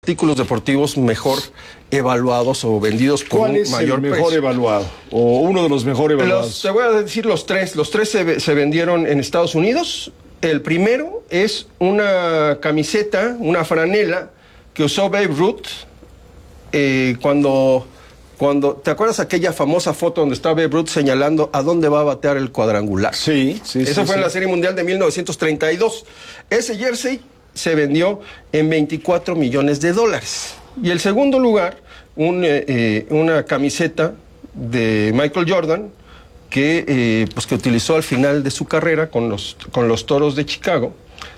artículos deportivos mejor evaluados o vendidos por ¿Cuál un es mayor el mejor precio. evaluado? O uno de los mejor evaluados. Te voy a decir los tres. Los tres se vendieron en Estados Unidos. El primero es una camiseta, una franela que usó Babe Ruth cuando ¿te acuerdas aquella famosa foto donde está Babe Ruth señalando a dónde va a batear el cuadrangular? Sí. Esa fue en la Serie Mundial de 1932. Ese jersey se vendió en $24 millones. Y el segundo lugar, una camiseta de Michael Jordan que utilizó al final de su carrera con los Toros de Chicago,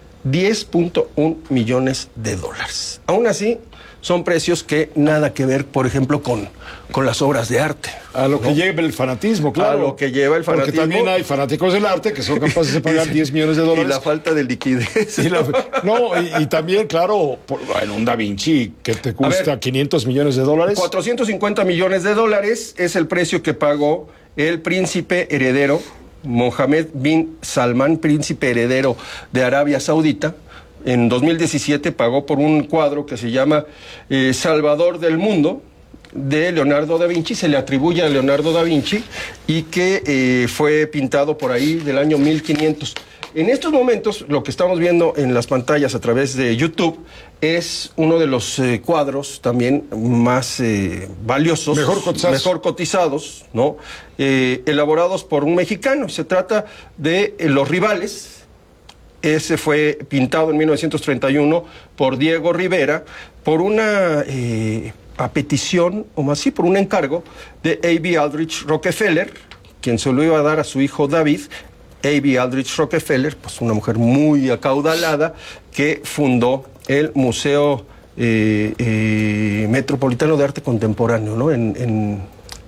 $10.1 millones. Aún así, son precios que nada que ver, por ejemplo, con las obras de arte. A lo que lleva el fanatismo, claro. A lo que lleva el fanatismo. Porque también hay fanáticos del arte que son capaces de pagar $10 millones. Y la falta de liquidez. Y también, claro, en un Da Vinci que te cuesta $500 millones. $450 millones es el precio que pagó el príncipe heredero, Mohammed bin Salman, príncipe heredero de Arabia Saudita. En 2017 pagó por un cuadro que se llama Salvador del Mundo, de Leonardo da Vinci. Se le atribuye a Leonardo da Vinci y que fue pintado por ahí del año 1500. En estos momentos, lo que estamos viendo en las pantallas a través de YouTube es uno de los cuadros también más valiosos, mejor cotizados, ¿no? Elaborados por un mexicano. Se trata de Los Rivales. Ese fue pintado en 1931 por Diego Rivera por una a petición, o más sí, por un encargo de A.B. Aldrich Rockefeller, quien se lo iba a dar a su hijo David. A.B. Aldrich Rockefeller, pues una mujer muy acaudalada, que fundó el Museo Metropolitano de Arte Contemporáneo, ¿no? En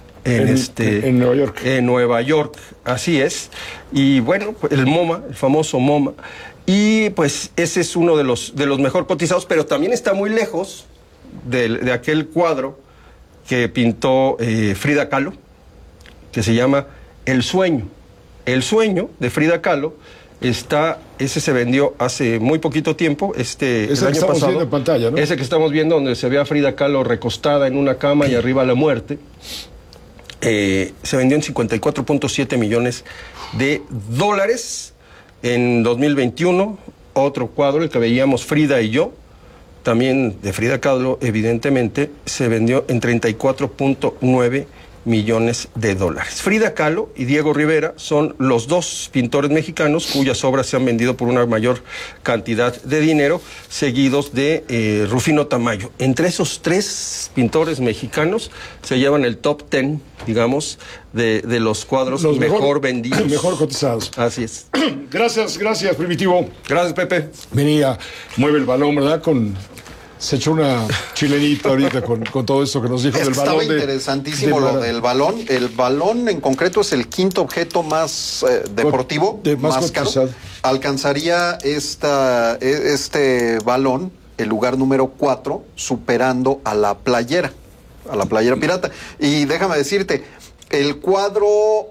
Nueva York. En Nueva York, así es. Y bueno, el MoMA, el famoso MoMA. Y pues ese es uno de los mejor cotizados, pero también está muy lejos de aquel cuadro que pintó Frida Kahlo, que se llama El Sueño. El Sueño, de Frida Kahlo, ese se vendió hace muy poquito tiempo, el año pasado. Viendo en pantalla, ¿no? Ese que estamos viendo, donde se ve a Frida Kahlo recostada en una cama y arriba la muerte. Se vendió en $54.7 millones. En 2021, otro cuadro, el que veíamos Frida y yo, también de Frida Kahlo, evidentemente, se vendió en $34.9 millones. Frida Kahlo y Diego Rivera son los dos pintores mexicanos cuyas obras se han vendido por una mayor cantidad de dinero, seguidos de Rufino Tamayo. Entre esos tres pintores mexicanos se llevan el top 10, digamos, de los cuadros los mejor vendidos. Mejor cotizados. Así es. Gracias, Primitivo. Gracias, Pepe. Venía, mueve el balón, ¿verdad? Se echó una chilenita ahorita con todo esto que nos dijo del balón. Estaba interesantísimo lo del balón. El balón en concreto es el quinto objeto más deportivo, más caro. Alcanzaría este balón el lugar número 4, superando a la playera pirata. Y déjame decirte, el cuadro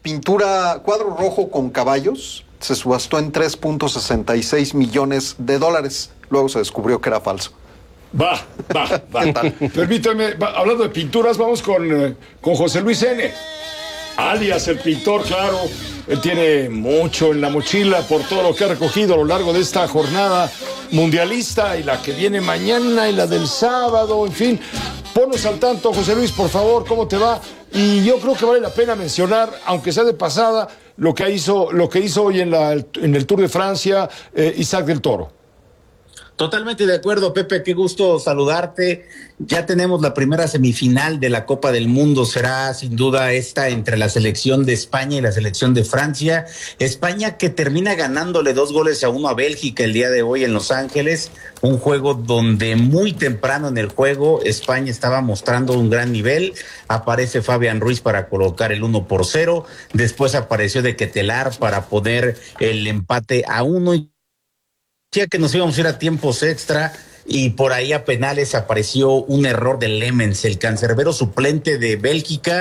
rojo con caballos se subastó en $3.66 millones. Luego se descubrió que era falso. Va. Permítame, hablando de pinturas, vamos con José Luis N., alias el pintor, claro. Él tiene mucho en la mochila por todo lo que ha recogido a lo largo de esta jornada mundialista y la que viene mañana y la del sábado, en fin. Ponnos al tanto, José Luis, por favor, ¿cómo te va? Y yo creo que vale la pena mencionar, aunque sea de pasada, lo que hizo hoy en el Tour de Francia, Isaac del Toro. Totalmente de acuerdo, Pepe, qué gusto saludarte. Ya tenemos la primera semifinal de la Copa del Mundo, será sin duda esta entre la selección de España y la selección de Francia. España que termina ganándole 2-1 a Bélgica el día de hoy en Los Ángeles, un juego donde muy temprano en el juego España estaba mostrando un gran nivel. Aparece Fabián Ruiz para colocar el 1-0, después apareció de Ketelar para poner el empate a 1 y decía que nos íbamos a ir a tiempos extra y por ahí a penales apareció un error de Lemens, el cancerbero suplente de Bélgica,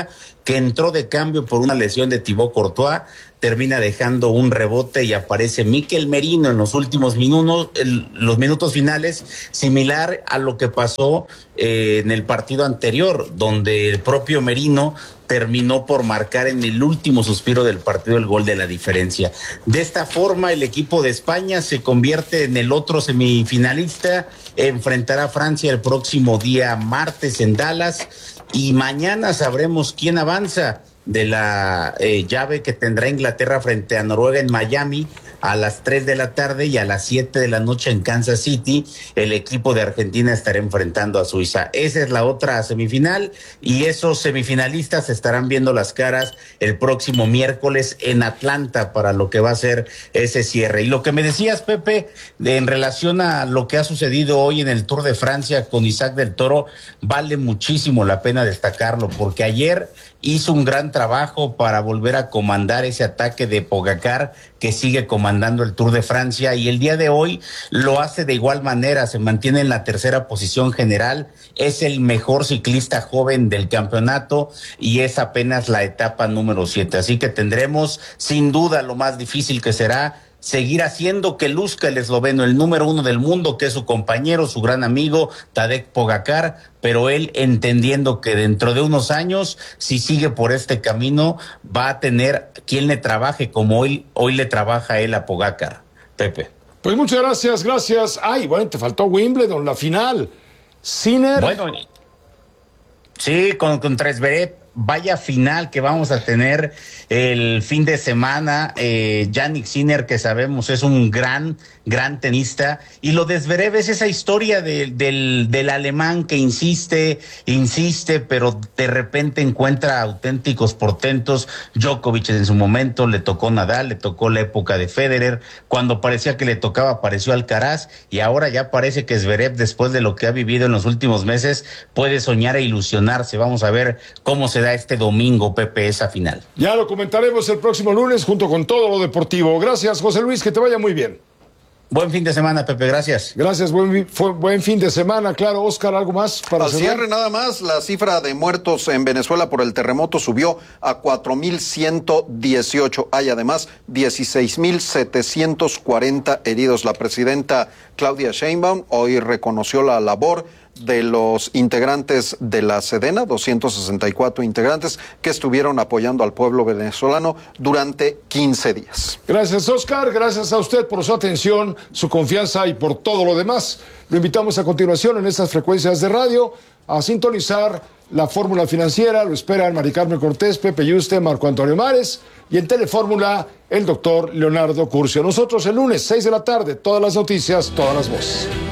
que entró de cambio por una lesión de Thibaut Courtois, termina dejando un rebote y aparece Mikel Merino en los últimos minutos, los minutos finales, similar a lo que pasó en el partido anterior, donde el propio Merino terminó por marcar en el último suspiro del partido el gol de la diferencia. De esta forma, el equipo de España se convierte en el otro semifinalista, enfrentará a Francia el próximo día martes en Dallas, y mañana sabremos quién avanza de la llave que tendrá Inglaterra frente a Noruega en Miami a las 3 de la tarde, y a las 7 de la noche en Kansas City el equipo de Argentina estará enfrentando a Suiza. Esa es la otra semifinal, y esos semifinalistas se estarán viendo las caras el próximo miércoles en Atlanta para lo que va a ser ese cierre. Y lo que me decías, Pepe, en relación a lo que ha sucedido hoy en el Tour de Francia con Isaac del Toro, vale muchísimo la pena destacarlo, porque ayer hizo un gran trabajo para volver a comandar ese ataque de Pogacar, que sigue comandando el Tour de Francia, y el día de hoy lo hace de igual manera, se mantiene en la tercera posición general, es el mejor ciclista joven del campeonato y es apenas la etapa número 7, así que tendremos sin duda lo más difícil, que será seguir haciendo que luzca el esloveno, el número 1 del mundo, que es su compañero, su gran amigo Tadej Pogacar, pero él entendiendo que dentro de unos años, si sigue por este camino, va a tener quien le trabaje como hoy le trabaja a él a Pogacar. Pepe. Pues muchas gracias. Ay, bueno, te faltó Wimbledon, la final. Sinner. Bueno, sí, contra Zverev. Vaya final que vamos a tener el fin de semana. Jannik Sinner, que sabemos es un gran tenista, y lo de Zverev es esa historia del alemán que insiste, pero de repente encuentra auténticos portentos. Djokovic en su momento, le tocó Nadal, le tocó la época de Federer, cuando parecía que le tocaba apareció Alcaraz, y ahora ya parece que Zverev, después de lo que ha vivido en los últimos meses, puede soñar e ilusionarse. Vamos a ver cómo se da este domingo, Pepe, esa final. Ya lo comentaremos el próximo lunes junto con todo lo deportivo. Gracias, José Luis, que te vaya muy bien. Buen fin de semana, Pepe, gracias. Gracias, buen fin de semana. Claro, Oscar, ¿algo más para al cierre? Nada más, la cifra de muertos en Venezuela por el terremoto subió a 4,118. Hay además 16,740 heridos. La presidenta Claudia Sheinbaum hoy reconoció la labor de los integrantes de la Sedena, 264 integrantes que estuvieron apoyando al pueblo venezolano durante 15 días. Gracias, Oscar. Gracias a usted por su atención, su confianza y por todo lo demás. Lo invitamos a continuación en estas frecuencias de radio a sintonizar la Fórmula Financiera. Lo esperan Mari Carmen Cortés, Pepe Yuste, Marco Antonio Mares, y en Telefórmula el doctor Leonardo Curcio. Nosotros el lunes, 6 de la tarde, todas las noticias, todas las voces.